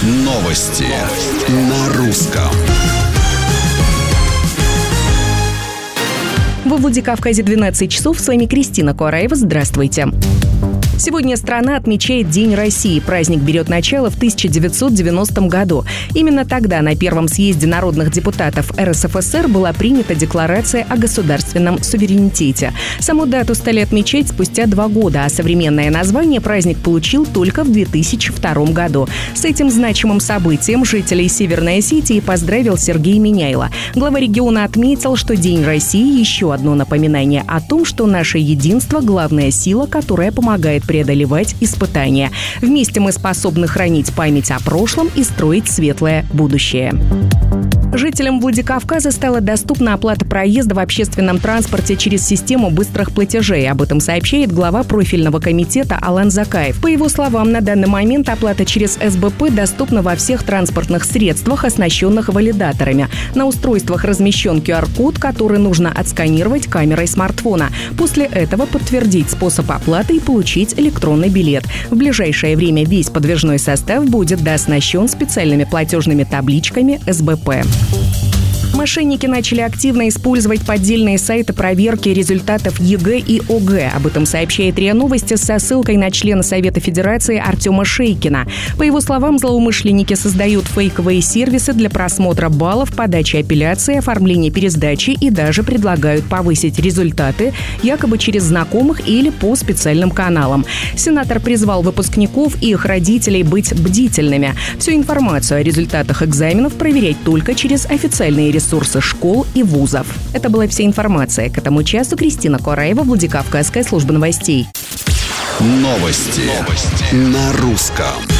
Новости на русском. Во Владикавказе 12 часов. С вами Кристина Куараева. Здравствуйте. Сегодня страна отмечает День России. Праздник берет начало в 1990 году. Именно тогда на первом съезде народных депутатов РСФСР была принята Декларация о государственном суверенитете. Саму дату стали отмечать спустя 2 года, а современное название праздник получил только в 2002 году. С этим значимым событием жителей Северной Осетии поздравил Сергей Миняйло. Глава региона отметил, что День России – еще одно напоминание о том, что наше единство – главная сила, которая помогает преодолевать испытания. Вместе мы способны хранить память о прошлом и строить светлое будущее. Жителям Владикавказа стала доступна оплата проезда в общественном транспорте через систему быстрых платежей. Об этом сообщает глава профильного комитета Алан Закаев. По его словам, на данный момент оплата через СБП доступна во всех транспортных средствах, оснащенных валидаторами. На устройствах размещен QR-код, который нужно отсканировать камерой смартфона. После этого подтвердить способ оплаты и получить электронный билет. В ближайшее время весь подвижной состав будет дооснащен специальными платежными табличками СБП. Мошенники начали активно использовать поддельные сайты проверки результатов ЕГЭ и ОГЭ. Об этом сообщает РИА Новости со ссылкой на члена Совета Федерации Артема Шейкина. По его словам, злоумышленники создают фейковые сервисы для просмотра баллов, подачи апелляции, оформления пересдачи и даже предлагают повысить результаты якобы через знакомых или по специальным каналам. Сенатор призвал выпускников и их родителей быть бдительными. Всю информацию о результатах экзаменов проверять только через официальные ресурсы школ и вузов. Это была вся информация. К этому часу Кристина Куараева, Владикавказская служба новостей. Новости на русском.